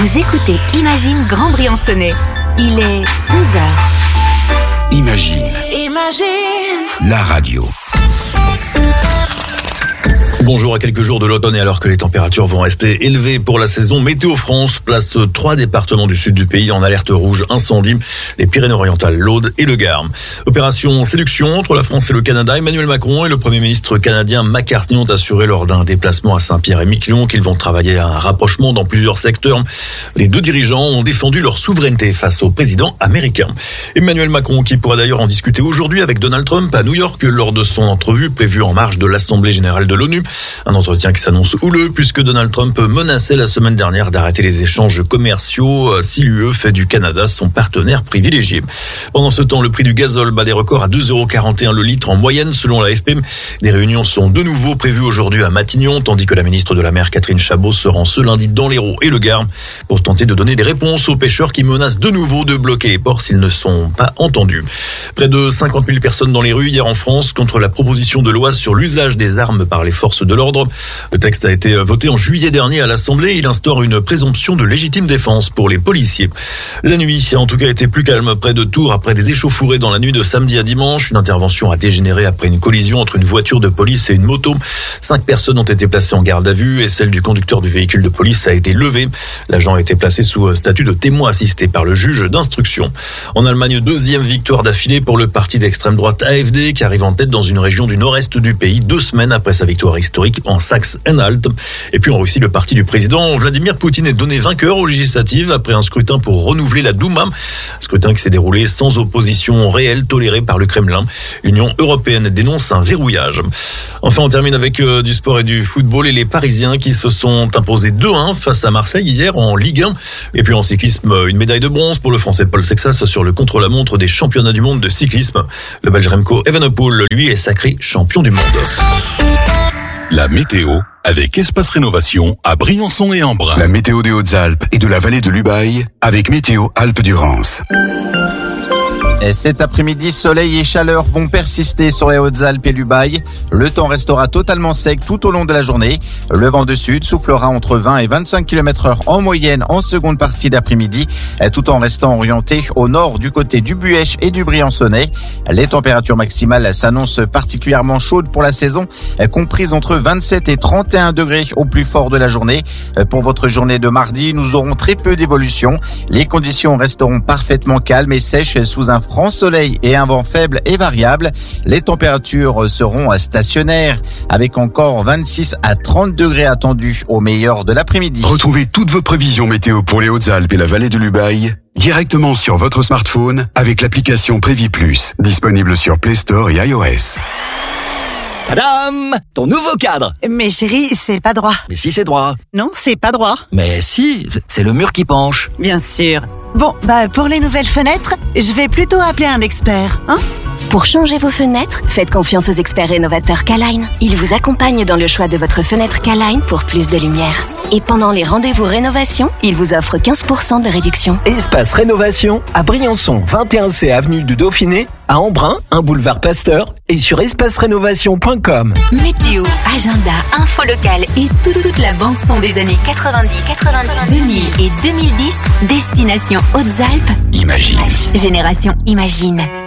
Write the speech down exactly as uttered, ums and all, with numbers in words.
Vous écoutez Imagine Grand Briançonnais. Il est onze heures. Imagine. Imagine. La radio. Bonjour, à quelques jours de l'automne et alors que les températures vont rester élevées pour la saison, Météo France place trois départements du sud du pays en alerte rouge incendie, les Pyrénées-Orientales, l'Aude et le Gard. Opération séduction entre la France et le Canada. Emmanuel Macron et le Premier ministre canadien McCarthy ont assuré lors d'un déplacement à Saint-Pierre-et-Miquelon qu'ils vont travailler à un rapprochement dans plusieurs secteurs. Les deux dirigeants ont défendu leur souveraineté face au président américain. Emmanuel Macron qui pourra d'ailleurs en discuter aujourd'hui avec Donald Trump à New York lors de son entrevue prévue en marge de l'Assemblée générale de l'ONU. Un entretien qui s'annonce houleux puisque Donald Trump menaçait la semaine dernière d'arrêter les échanges commerciaux si l'U E fait du Canada son partenaire privilégié. Pendant ce temps, le prix du gazole bat des records à deux euros quarante et un le litre en moyenne selon l'A F P. Des réunions sont de nouveau prévues aujourd'hui à Matignon, tandis que la ministre de la Mer Catherine Chabot se rend ce lundi dans l'Hérault et le Gard pour tenter de donner des réponses aux pêcheurs qui menacent de nouveau de bloquer les ports s'ils ne sont pas entendus. Près de cinquante mille personnes dans les rues hier en France contre la proposition de loi sur l'usage des armes par les forces de l'ordre. Le texte a été voté en juillet dernier à l'Assemblée. Il instaure une présomption de légitime défense pour les policiers. La nuit a en tout cas été plus calme près de Tours après des échauffourées dans la nuit de samedi à dimanche. Une intervention a dégénéré après une collision entre une voiture de police et une moto. Cinq personnes ont été placées en garde à vue et celle du conducteur du véhicule de police a été levée. L'agent a été placé sous statut de témoin assisté par le juge d'instruction. En Allemagne, deuxième victoire d'affilée pour le parti d'extrême droite A F D qui arrive en tête dans une région du nord-est du pays deux semaines après sa victoire historique en Saxe-Anhalt. Et puis en Russie, le parti du président Vladimir Poutine est donné vainqueur aux législatives après un scrutin pour renouveler la Douma. Un scrutin qui s'est déroulé sans opposition réelle tolérée par le Kremlin. L'Union européenne dénonce un verrouillage. Enfin, on termine avec euh, du sport et du football et les Parisiens qui se sont imposés deux un face à Marseille hier en Ligue un. Et puis en cyclisme, une médaille de bronze pour le Français Paul Sexas sur le contre-la-montre des championnats du monde de cyclisme. Le Belge Remco Evenepoel, lui, est sacré champion du monde. La météo avec Espace Rénovation à Briançon et Embrun. La météo des Hautes-Alpes et de la vallée de l'Ubaye avec Météo Alpes-Durance. Et cet après-midi, soleil et chaleur vont persister sur les Hautes-Alpes et l'Ubaye. Le temps restera totalement sec tout au long de la journée. Le vent de sud soufflera entre vingt et vingt-cinq kilomètres heure en moyenne en seconde partie d'après-midi, tout en restant orienté au nord du côté du Buëch et du Briançonnais. Les températures maximales s'annoncent particulièrement chaudes pour la saison, comprises entre vingt-sept et trente et un degrés au plus fort de la journée. Pour votre journée de mardi, nous aurons très peu d'évolution. Les conditions resteront parfaitement calmes et sèches sous un franc soleil et un vent faible et variable. Les températures seront stationnaires avec encore vingt-six à trente degrés attendus au meilleur de l'après-midi. Retrouvez toutes vos prévisions météo pour les Hautes-Alpes et la vallée de l'Ubaye directement sur votre smartphone avec l'application Prévis Plus, disponible sur Play Store et iOS. Tadam! Ton nouveau cadre! Mais chérie, c'est pas droit. Mais si, c'est droit. Non, c'est pas droit. Mais si, c'est le mur qui penche. Bien sûr. Bon, bah pour les nouvelles fenêtres, je vais plutôt appeler un expert, hein? Pour changer vos fenêtres, faites confiance aux experts rénovateurs K-Line. Ils vous accompagnent dans le choix de votre fenêtre K-Line pour plus de lumière. Et pendant les rendez-vous rénovation, ils vous offrent quinze pour cent de réduction. Espace Rénovation à Briançon, vingt et un C avenue du Dauphiné, à Embrun, un boulevard Pasteur et sur espace rénovation point com. Météo, agenda, info locale et toute, toute la bande-son des années quatre-vingt-dix, quatre-vingt-dix, deux mille et deux mille dix, destination Hautes-Alpes. Imagine. Génération Imagine.